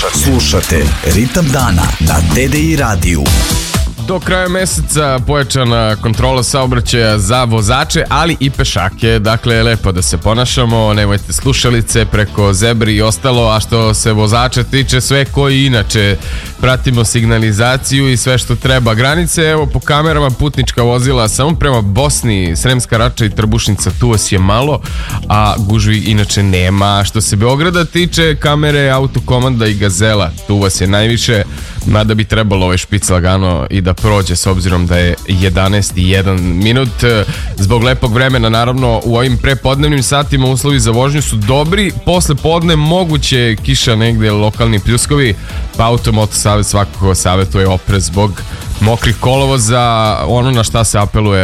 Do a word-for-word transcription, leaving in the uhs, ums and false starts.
Slušate Ritam dana na D D I radiju. Do kraja meseca pojačana kontrola saobraćaja za vozače, ali i pešake. Dakle, lepo da se ponašamo, nemojte slušalice preko zebri i ostalo, a što se vozača tiče, sve koji inače pratimo signalizaciju i sve što treba. Granice, evo po kamerama, putnička vozila samo prema Bosni, Sremska Rača i Trbušnica, tu vas je malo, a gužvi inače nema. Što se Beograda tiče, kamere, Autokomanda i Gazela, tu vas je najviše, mada bi trebalo ovaj špic lagano i da prođe s obzirom da je jedanaest i jedan minut. Zbog lepog vremena, naravno, u ovim prepodnevnim satima uslovi za vožnju su dobri. Posle podne moguće kiša negde, lokalni pljuskovi, pa Automoto Savez svakako savjetuje oprez zbog mokrih kolovoza. Ono na šta se apeluje